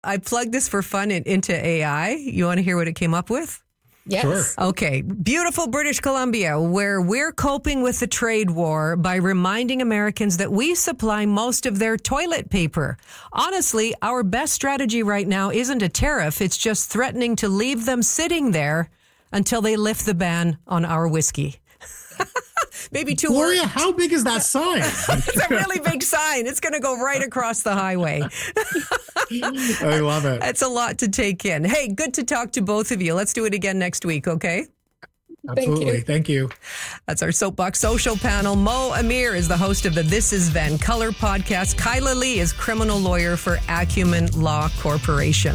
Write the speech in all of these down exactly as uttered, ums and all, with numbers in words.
I plugged this for fun in, into A I. You want to hear what it came up with? Yes. Sure. Okay. Beautiful British Columbia, where we're coping with the trade war by reminding Americans that we supply most of their toilet paper. Honestly, our best strategy right now isn't a tariff. It's just threatening to leave them sitting there until they lift the ban on our whiskey. Maybe two Gloria, words. how big is that sign? It's a really big sign. It's going to go right across the highway. I love it. That's a lot to take in. Hey, good to talk to both of you. Let's do it again next week, okay? Absolutely. Thank you. That's our Soapbox Social panel. Mo Amir is the host of the This Is Van Color podcast. Kyla Lee is criminal lawyer for Acumen Law Corporation.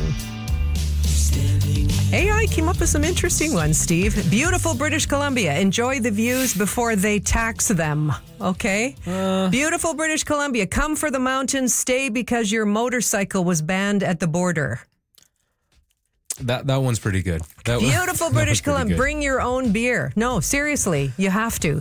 A I came up with some interesting ones, Steve. Beautiful British Columbia. Enjoy the views before they tax them. Okay? Uh, Beautiful British Columbia. Come for the mountains. Stay because your motorcycle was banned at the border. That that one's pretty good. That Beautiful one, British that Columbia. Bring your own beer. No, seriously, you have to.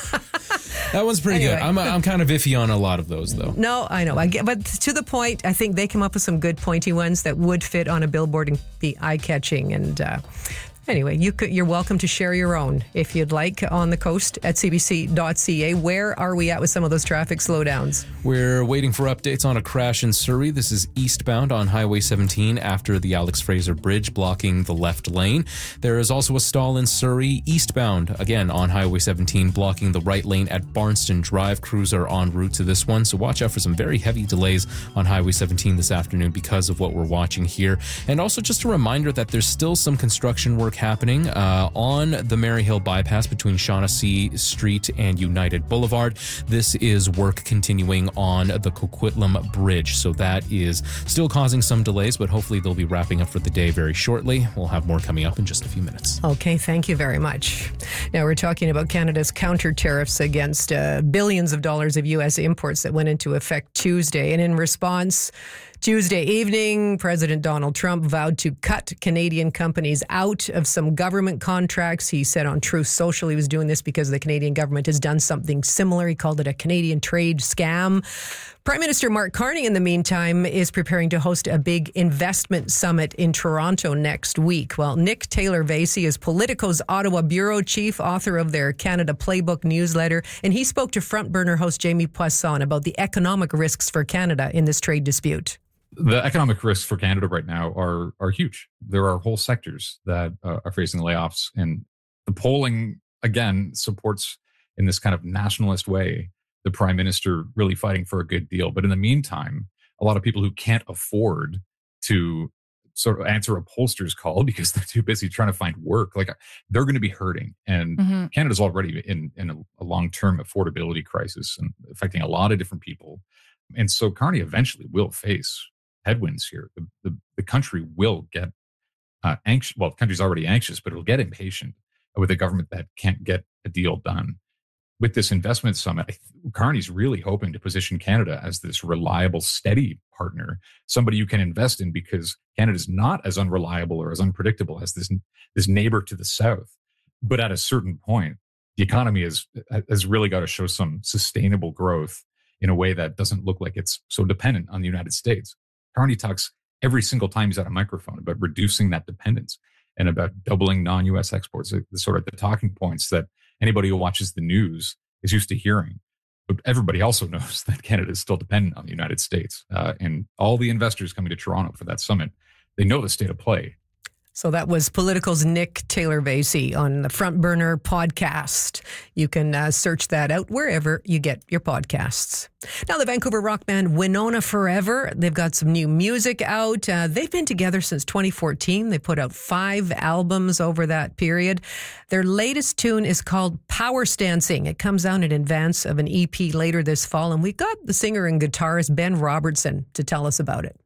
That one's pretty Anyway. good. I'm I'm kind of iffy on a lot of those, though. No, I know. I get, but to the point, I think they came up with some good pointy ones that would fit on a billboard and be eye-catching. And uh, anyway, you could, you're welcome to share your own if you'd like on the coast at c b c dot c a. Where are we at with some of those traffic slowdowns? We're waiting for updates on a crash in Surrey. This is eastbound on Highway seventeen after the Alex Fraser Bridge, blocking the left lane. There is also a stall in Surrey eastbound, again on Highway seventeen, blocking the right lane at Barnston Drive. Crews are en route to this one, so watch out for some very heavy delays on Highway seventeen this afternoon because of what we're watching here. And also just a reminder that there's still some construction work happening uh, on the Maryhill bypass between Shaughnessy Street and United Boulevard. This is work continuing on the Coquitlam Bridge, so that is still causing some delays, but hopefully they'll be wrapping up for the day very shortly. We'll have more coming up in just a few minutes. Okay, thank you very much. Now we're talking about Canada's counter tariffs against uh, billions of dollars of U S imports that went into effect Tuesday. And in response, Tuesday evening, President Donald Trump vowed to cut Canadian companies out of some government contracts. He said on Truth Social he was doing this because the Canadian government has done something similar. He called it a Canadian trade scam. Prime Minister Mark Carney, in the meantime, is preparing to host a big investment summit in Toronto next week. Well, Nick Taylor-Vasey is Politico's Ottawa bureau chief, author of their Canada Playbook newsletter, and he spoke to Front Burner host Jamie Poisson about the economic risks for Canada in this trade dispute. The economic risks for Canada right now are are huge. There are whole sectors that uh, are facing layoffs, and the polling again supports in this kind of nationalist way the prime minister really fighting for a good deal. But in the meantime, a lot of people who can't afford to sort of answer a pollster's call because they're too busy trying to find work, like they're going to be hurting. And mm-hmm. Canada's already in in a, a long-term affordability crisis and affecting a lot of different people. And so Carney eventually will face headwinds here. The, the, the country will get uh, anxious. Well, the country's already anxious, but it'll get impatient with a government that can't get a deal done. With this investment summit, I th- Carney's really hoping to position Canada as this reliable, steady partner, somebody you can invest in because Canada's not as unreliable or as unpredictable as this, this neighbor to the south. But at a certain point, the economy is, has really got to show some sustainable growth in a way that doesn't look like it's so dependent on the United States. Carney talks every single time he's at a microphone about reducing that dependence and about doubling non-U S exports, the sort of the talking points that anybody who watches the news is used to hearing. But everybody also knows that Canada is still dependent on the United States. Uh, and all the investors coming to Toronto for that summit, they know the state of play. So that was Politico's Nick Taylor-Vasey on the Front Burner podcast. You can uh, search that out wherever you get your podcasts. Now, the Vancouver rock band Winona Forever, they've got some new music out. Uh, they've been together since twenty fourteen. They put out five albums over that period. Their latest tune is called Power Stancing. It comes out in advance of an E P later this fall. And we've got the singer and guitarist Ben Robertson to tell us about it.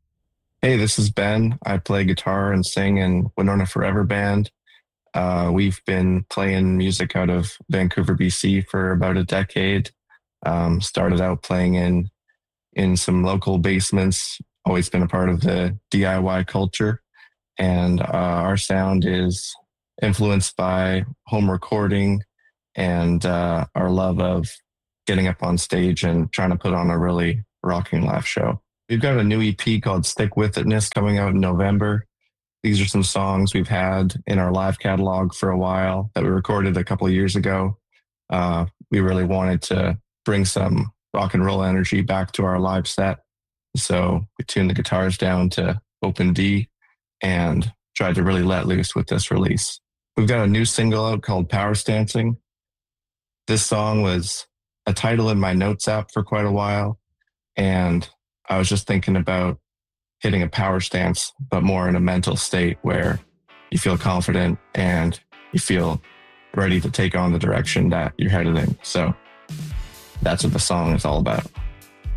Hey, this is Ben. I play guitar and sing in Winona Forever Band. Uh, we've been playing music out of Vancouver, B C for about a decade. Um, started out playing in in some local basements, always been a part of the D I Y culture. And uh, our sound is influenced by home recording and uh, our love of getting up on stage and trying to put on a really rocking live show. We've got a new E P called Stick With Itness coming out in November. These are some songs we've had in our live catalog for a while that we recorded a couple of years ago. Uh, we really wanted to bring some rock and roll energy back to our live set. So we tuned the guitars down to open D and tried to really let loose with this release. We've got a new single out called Power Stancing. This song was a title in my notes app for quite a while. And I was just thinking about hitting a power stance, but more in a mental state where you feel confident and you feel ready to take on the direction that you're headed in. So that's what the song is all about.